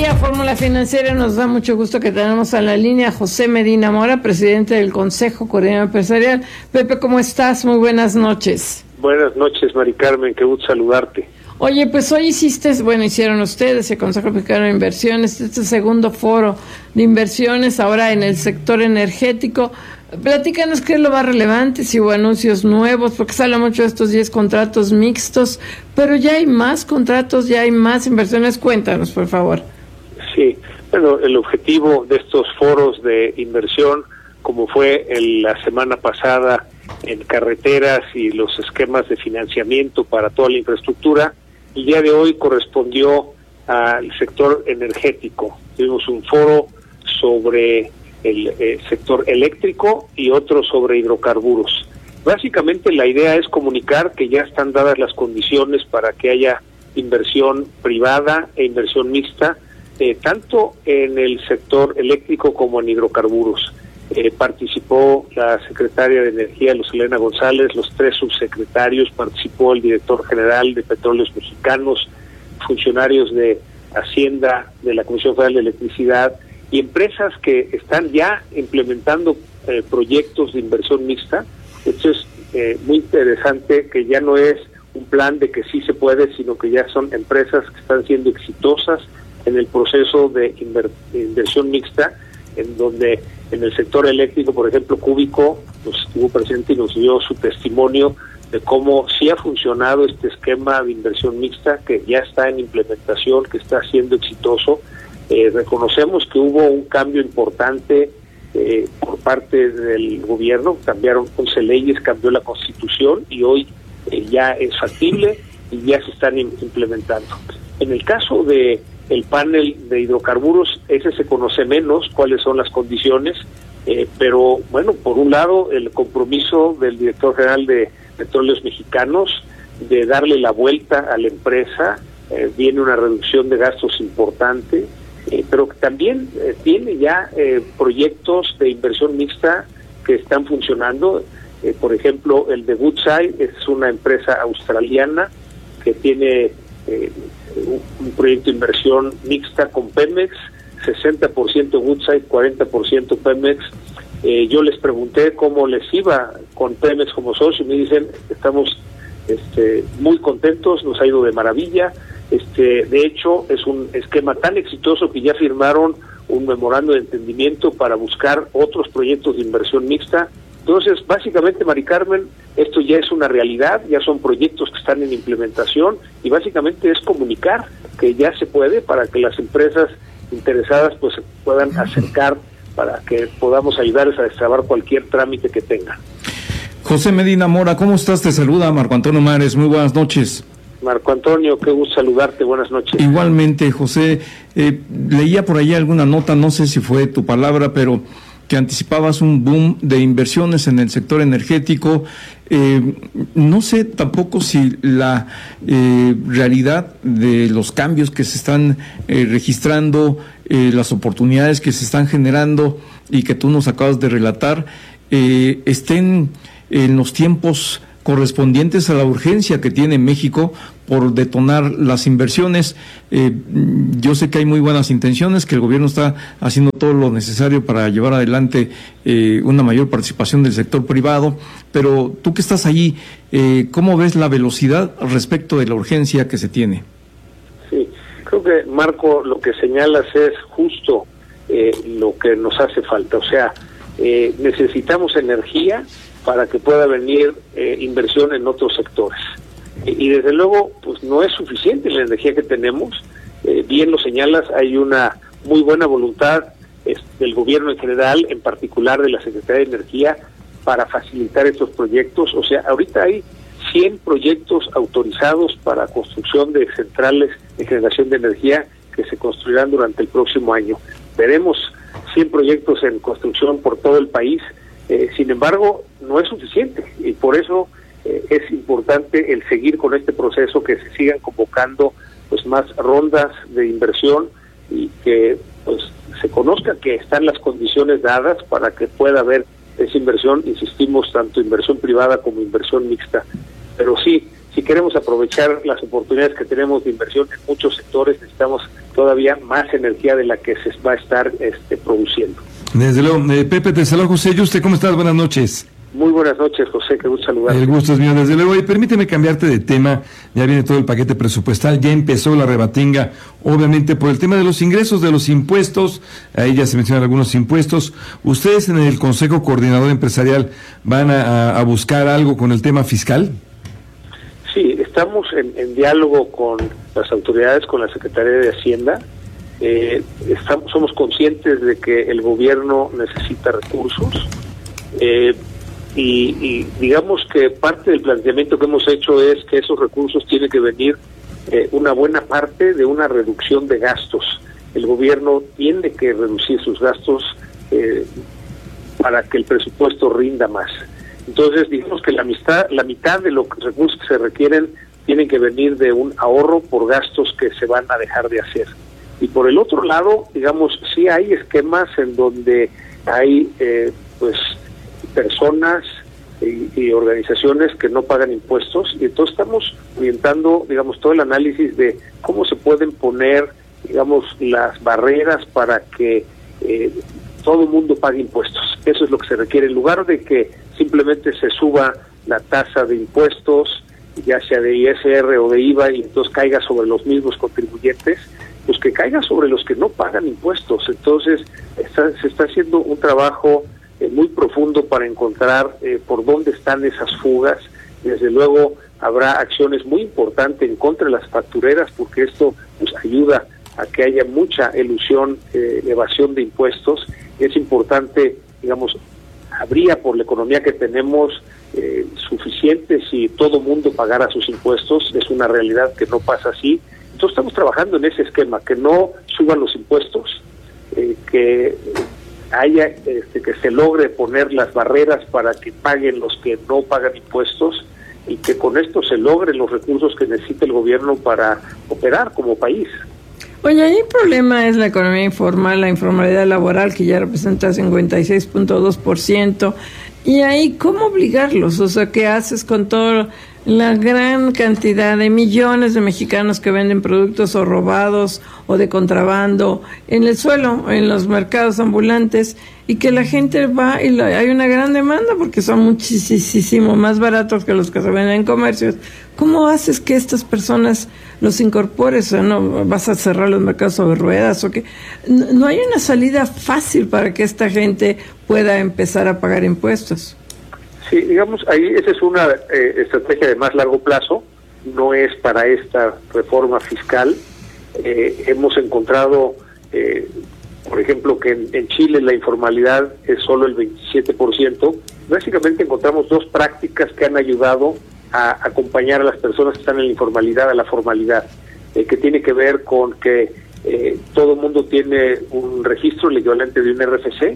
día, Fórmula Financiera. Nos da mucho gusto que tenemos a la línea a José Medina Mora, presidente del Consejo Coordinador Empresarial. Pepe, ¿cómo estás? Muy buenas noches. Buenas noches, Mari Carmen, qué gusto saludarte. Oye, pues hoy hicieron ustedes, el Consejo Mexicano de Inversiones, este segundo foro de inversiones ahora en el sector energético. Platícanos qué es lo más relevante, si hubo anuncios nuevos, porque se habla mucho de estos 10 contratos mixtos, pero ya hay más contratos, ya hay más inversiones. Cuéntanos, por favor. Sí, bueno, el objetivo de estos foros de inversión, como fue la semana pasada en carreteras y los esquemas de financiamiento para toda la infraestructura, el día de hoy correspondió al sector energético. Tuvimos un foro sobre el sector eléctrico y otro sobre hidrocarburos. Básicamente la idea es comunicar que ya están dadas las condiciones para que haya inversión privada e inversión mixta, tanto en el sector eléctrico como en hidrocarburos. Participó la secretaria de Energía, Luz Helena González, los 3 subsecretarios, participó el director general de Petróleos Mexicanos, funcionarios de Hacienda, de la Comisión Federal de Electricidad, y empresas que están ya implementando proyectos de inversión mixta. Esto es muy interesante, que ya no es un plan de que sí se puede, sino que ya son empresas que están siendo exitosas en el proceso de inversión mixta, en donde en el sector eléctrico, por ejemplo, Cúbico estuvo presente y nos dio su testimonio de cómo sí ha funcionado este esquema de inversión mixta, que ya está en implementación, que está siendo exitoso. Reconocemos que hubo un cambio importante por parte del gobierno, cambiaron 11 leyes, cambió la Constitución y hoy ya es factible y ya se están implementando. En el caso de el panel de hidrocarburos, ese se conoce menos cuáles son las condiciones, pero bueno, por un lado el compromiso del director general de Petróleos Mexicanos de darle la vuelta a la empresa, viene una reducción de gastos importante, pero que también tiene ya proyectos de inversión mixta que están funcionando. Por ejemplo, el de Woodside es una empresa australiana que tiene un proyecto de inversión mixta con Pemex, 60% Woodside, 40% Pemex. Yo les pregunté cómo les iba con Pemex como socio y me dicen, estamos muy contentos, nos ha ido de maravilla. De hecho, es un esquema tan exitoso que ya firmaron un memorando de entendimiento para buscar otros proyectos de inversión mixta. Entonces, básicamente, Mari Carmen, esto ya es una realidad, ya son proyectos que están en implementación y básicamente es comunicar que ya se puede para que las empresas interesadas pues se puedan acercar para que podamos ayudarles a destrabar cualquier trámite que tengan. José Medina Mora, ¿cómo estás? Te saluda Marco Antonio Mares, muy buenas noches. Marco Antonio, qué gusto saludarte, buenas noches. Igualmente, José, leía por ahí alguna nota, no sé si fue tu palabra, pero que anticipabas un boom de inversiones en el sector energético. No sé tampoco si la realidad de los cambios que se están registrando, las oportunidades que se están generando y que tú nos acabas de relatar, estén en los tiempos correspondientes a la urgencia que tiene México por detonar las inversiones. Yo sé que hay muy buenas intenciones, que el gobierno está haciendo todo lo necesario para llevar adelante una mayor participación del sector privado, pero tú que estás allí, ¿cómo ves la velocidad respecto de la urgencia que se tiene? Sí, creo que, Marco, lo que señalas es justo lo que nos hace falta. O sea, necesitamos energía para que pueda venir inversión en otros sectores. Y desde luego, pues no es suficiente la energía que tenemos. Bien lo señalas, hay una muy buena voluntad del gobierno en general, en particular de la Secretaría de Energía, para facilitar estos proyectos. O sea, ahorita hay 100 proyectos autorizados para construcción de centrales de generación de energía que se construirán durante el próximo año. Veremos 100 proyectos en construcción por todo el país. Sin embargo, no es suficiente y por eso es importante el seguir con este proceso, que se sigan convocando pues más rondas de inversión y que pues se conozca que están las condiciones dadas para que pueda haber esa inversión, insistimos, tanto inversión privada como inversión mixta. Pero sí, si queremos aprovechar las oportunidades que tenemos de inversión en muchos sectores, necesitamos todavía más energía de la que se va a estar produciendo. Desde luego. Pepe, te saludo, José Yuste, ¿cómo estás? Buenas noches. Muy buenas noches, José, qué gusto saludarte. El gusto es mío, desde luego. Y permíteme cambiarte de tema, ya viene todo el paquete presupuestal, ya empezó la rebatinga, obviamente por el tema de los ingresos, de los impuestos, ahí ya se mencionan algunos impuestos. ¿Ustedes en el Consejo Coordinador Empresarial van a buscar algo con el tema fiscal? Sí, estamos en diálogo con las autoridades, con la Secretaría de Hacienda. Somos conscientes de que el gobierno necesita recursos, y digamos que parte del planteamiento que hemos hecho es que esos recursos tienen que venir una buena parte de una reducción de gastos. El gobierno tiene que reducir sus gastos para que el presupuesto rinda más. Entonces, digamos que la mitad de los recursos que se requieren tienen que venir de un ahorro por gastos que se van a dejar de hacer. Y por el otro lado, digamos, sí hay esquemas en donde hay personas y organizaciones que no pagan impuestos, y entonces estamos orientando, digamos, todo el análisis de cómo se pueden poner, digamos, las barreras para que todo el mundo pague impuestos. Eso es lo que se requiere, en lugar de que simplemente se suba la tasa de impuestos, ya sea de ISR o de IVA, y entonces caiga sobre los mismos contribuyentes, pues que caiga sobre los que no pagan impuestos. Entonces se está haciendo un trabajo muy profundo para encontrar por dónde están esas fugas. Desde luego habrá acciones muy importantes en contra de las factureras, porque esto pues ayuda a que haya mucha elusión, evasión de impuestos. Es importante, digamos, habría por la economía que tenemos suficiente si todo mundo pagara sus impuestos. Es una realidad que no pasa así. Entonces estamos trabajando en ese esquema, que no suban los impuestos, que haya que se logre poner las barreras para que paguen los que no pagan impuestos, y que con esto se logren los recursos que necesita el gobierno para operar como país. Oye, ahí el problema es la economía informal, la informalidad laboral, que ya representa 56.2%. Y ahí, ¿cómo obligarlos? O sea, ¿qué haces con toda la gran cantidad de millones de mexicanos que venden productos o robados o de contrabando en el suelo, en los mercados ambulantes, y que la gente va y hay una gran demanda porque son muchísimo más baratos que los que se venden en comercios? ¿Cómo haces que estas personas los incorpores? O sea, ¿no vas a cerrar los mercados sobre ruedas o qué? No hay una salida fácil para que esta gente pueda empezar a pagar impuestos. Sí, digamos, ahí esa es una estrategia de más largo plazo, no es para esta reforma fiscal. Hemos encontrado, por ejemplo, que en Chile la informalidad es solo el 27%. Básicamente encontramos dos prácticas que han ayudado a acompañar a las personas que están en la informalidad a la formalidad, que tiene que ver con que todo el mundo tiene un registro, el equivalente de un RFC,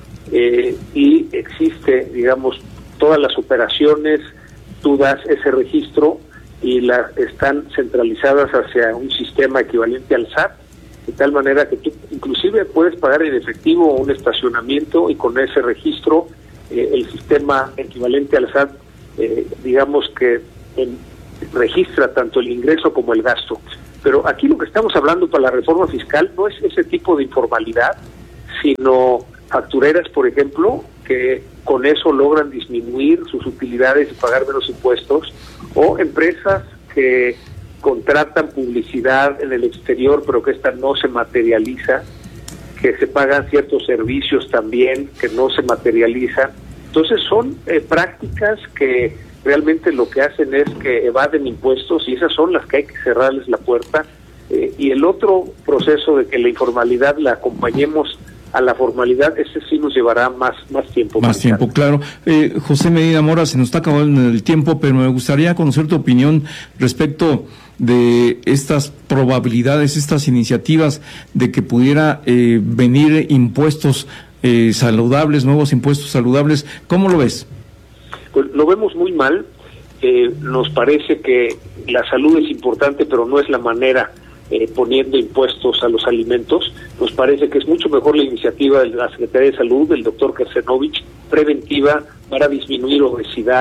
y existe, digamos, todas las operaciones, tú das ese registro y están centralizadas hacia un sistema equivalente al SAT, de tal manera que tú inclusive puedes pagar en efectivo un estacionamiento, y con ese registro el sistema equivalente al SAT digamos que registra tanto el ingreso como el gasto. Pero aquí lo que estamos hablando para la reforma fiscal no es ese tipo de informalidad, sino factureras, por ejemplo, que con eso logran disminuir sus utilidades y pagar menos impuestos, o empresas que contratan publicidad en el exterior pero que esta no se materializa, que se pagan ciertos servicios también que no se materializan. Entonces son prácticas que realmente lo que hacen es que evaden impuestos, y esas son las que hay que cerrarles la puerta. Y el otro proceso de que la informalidad la acompañemos a la formalidad, ese sí nos llevará más tiempo. Más tiempo, claro. José Medina Mora, se nos está acabando el tiempo, pero me gustaría conocer tu opinión respecto de estas probabilidades, estas iniciativas de que pudiera venir impuestos saludables, nuevos impuestos saludables. ¿Cómo lo ves? Pues lo vemos muy mal. Nos parece que la salud es importante, pero no es la manera poniendo impuestos a los alimentos. Nos parece que es mucho mejor la iniciativa de la Secretaría de Salud, del doctor Kersenovich, preventiva, para disminuir obesidad,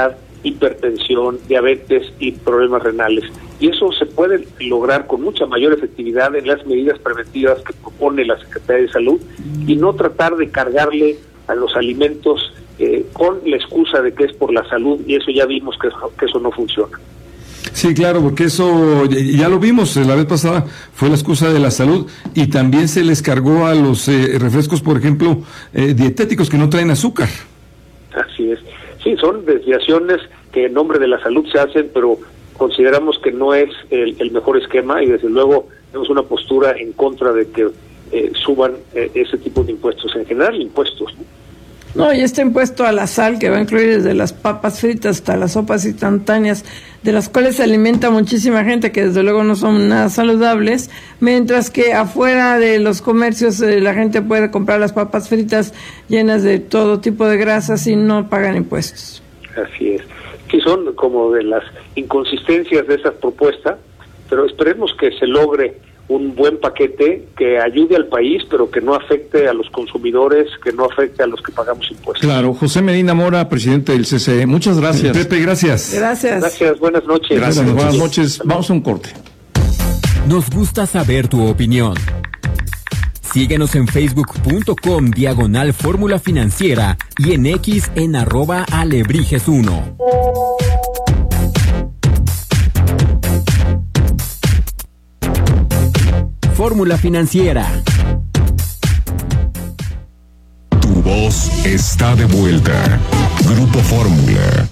hipertensión, diabetes y problemas renales. Y eso se puede lograr con mucha mayor efectividad en las medidas preventivas que propone la Secretaría de Salud y no tratar de cargarle a los alimentos con la excusa de que es por la salud, y eso ya vimos que eso no funciona. Sí, claro, porque eso ya lo vimos la vez pasada, fue la excusa de la salud, y también se les cargó a los refrescos, por ejemplo, dietéticos que no traen azúcar. Así es. Sí, son desviaciones que en nombre de la salud se hacen, pero consideramos que no es el mejor esquema, y desde luego tenemos una postura en contra de que suban ese tipo de impuestos, en general impuestos, ¿no? No, y este impuesto a la sal, que va a incluir desde las papas fritas hasta las sopas instantáneas, de las cuales se alimenta muchísima gente, que desde luego no son nada saludables, mientras que afuera de los comercios la gente puede comprar las papas fritas llenas de todo tipo de grasas y no pagan impuestos. Así es. Sí, son como de las inconsistencias de esa propuesta, pero esperemos que se logre un buen paquete que ayude al país, pero que no afecte a los consumidores, que no afecte a los que pagamos impuestos. Claro. José Medina Mora, presidente del CCE, muchas gracias. Pepe, gracias. Gracias, buenas noches. Gracias, buenas noches. Vamos a un corte. Nos gusta saber tu opinión. Síguenos en facebook.com/Fórmula Financiera y en X en @Alebrijes1. Fórmula Financiera. Tu voz está de vuelta. Grupo Fórmula.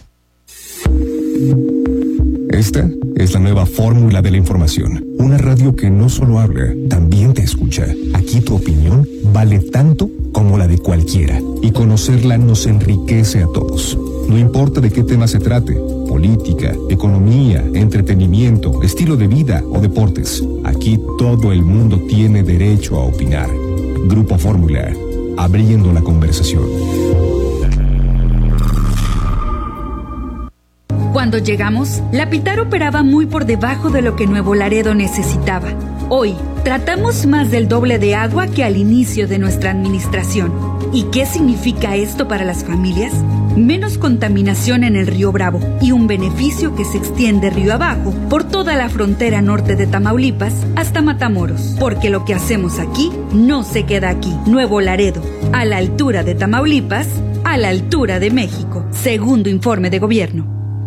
Esta es la nueva fórmula de la información. Una radio que no solo habla, también te escucha. Aquí tu opinión vale tanto como la de cualquiera. Y conocerla nos enriquece a todos. No importa de qué tema se trate: política, economía, entretenimiento, estilo de vida o deportes. Aquí todo el mundo tiene derecho a opinar. Grupo Fórmula, abriendo la conversación. Cuando llegamos, la Pitar operaba muy por debajo de lo que Nuevo Laredo necesitaba. Hoy, tratamos más del doble de agua que al inicio de nuestra administración. ¿Y qué significa esto para las familias? Menos contaminación en el río Bravo y un beneficio que se extiende río abajo por toda la frontera norte de Tamaulipas hasta Matamoros. Porque lo que hacemos aquí no se queda aquí. Nuevo Laredo, a la altura de Tamaulipas, a la altura de México. Segundo informe de gobierno.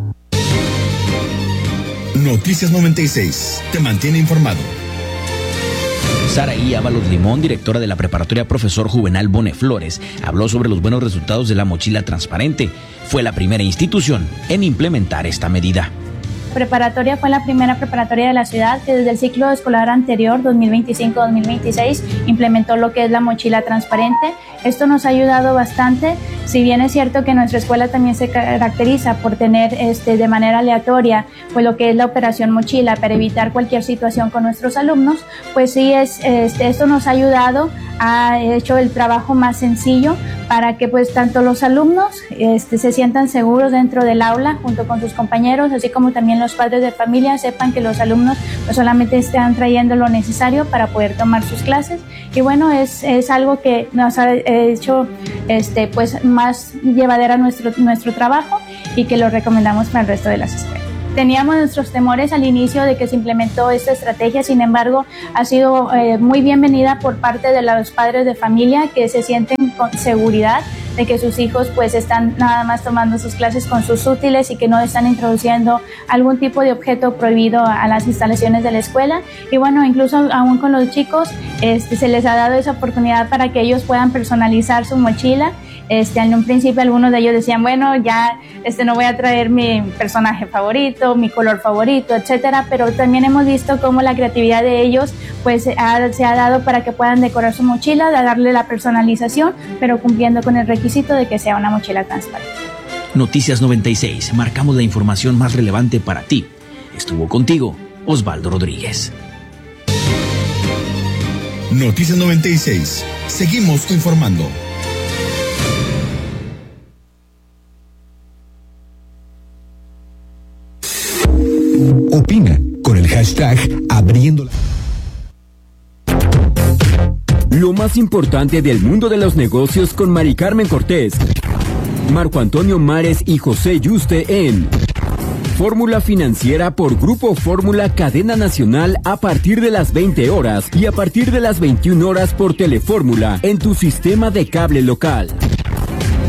Noticias 96. Te mantiene informado. Saraí Ábalos Limón, directora de la preparatoria Profesor Juvenal Bone Flores, habló sobre los buenos resultados de la mochila transparente. Fue la primera institución en implementar esta medida. Preparatoria fue la primera preparatoria de la ciudad que desde el ciclo escolar anterior, 2025-2026, implementó lo que es la mochila transparente. Esto nos ha ayudado bastante, si bien es cierto que nuestra escuela también se caracteriza por tener de manera aleatoria pues lo que es la operación mochila para evitar cualquier situación con nuestros alumnos, pues sí esto nos ha ayudado, ha hecho el trabajo más sencillo para que pues tanto los alumnos se sientan seguros dentro del aula junto con sus compañeros, así como también los padres de familia sepan que los alumnos pues solamente están trayendo lo necesario para poder tomar sus clases. Y bueno, es algo que nos ha hecho pues más llevadera nuestro trabajo y que lo recomendamos para el resto de las escuelas. Teníamos nuestros temores al inicio de que se implementó esta estrategia, sin embargo, ha sido muy bienvenida por parte de los padres de familia que se sienten con seguridad de que sus hijos pues están nada más tomando sus clases con sus útiles y que no están introduciendo algún tipo de objeto prohibido a las instalaciones de la escuela. Y bueno, incluso aún con los chicos se les ha dado esa oportunidad para que ellos puedan personalizar su mochila. En un principio algunos de ellos decían, bueno, ya no voy a traer mi personaje favorito, mi color favorito, etcétera, pero también hemos visto cómo la creatividad de ellos pues se ha dado para que puedan decorar su mochila, de darle la personalización, pero cumpliendo con el requisito de que sea una mochila transparente. Noticias 96, marcamos la información más relevante para ti. Estuvo contigo Osvaldo Rodríguez. Noticias 96, seguimos informando. Opina con el hashtag abriendo. Lo más importante del mundo de los negocios con Mari Carmen Cortés. Marco Antonio Mares y José Yuste en Fórmula Financiera por Grupo Fórmula Cadena Nacional a partir de las 20 horas y a partir de las 21 horas por Telefórmula en tu sistema de cable local.